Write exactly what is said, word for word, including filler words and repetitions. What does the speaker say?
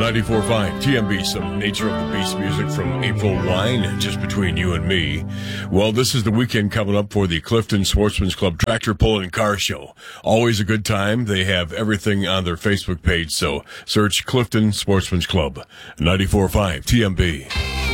ninety-four point five T M B, some Nature of the Beast music from April Wine, just between you and me. Well, this is the weekend coming up for the Clifton Sportsman's Club Tractor Pull and Car Show. Always a good time. They have everything on their Facebook page, so search Clifton Sportsman's Club, ninety-four point five T M B.